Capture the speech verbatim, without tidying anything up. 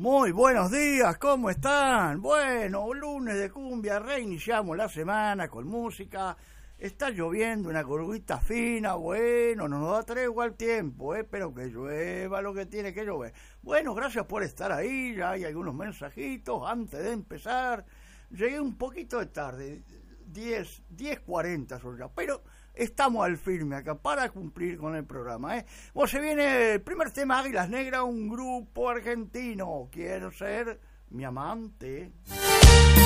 Muy buenos días, ¿cómo están? Bueno, lunes de cumbia, reiniciamos la semana con música. Está lloviendo, una curvita fina, bueno, no nos da tregua al tiempo, eh, pero que llueva lo que tiene que llover. Bueno, gracias por estar ahí, ya hay algunos mensajitos antes de empezar. Llegué un poquito de tarde, diez, diez cuarenta son ya, pero estamos al firme acá para cumplir con el programa, ¿eh? Bueno, se viene el primer tema, Águilas Negras, un grupo argentino. Quiero ser mi amante.